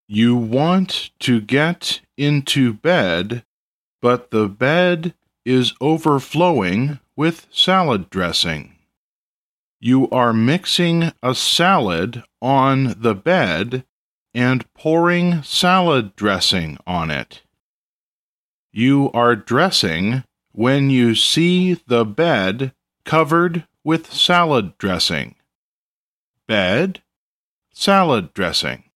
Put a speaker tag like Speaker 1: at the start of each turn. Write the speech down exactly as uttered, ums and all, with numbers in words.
Speaker 1: You want to get into bed, but the bed is overflowing with salad dressing. You are mixing a salad on the bed and pouring salad dressing on it. You are dressing when you see the bed covered with salad dressing. Bed, salad dressing.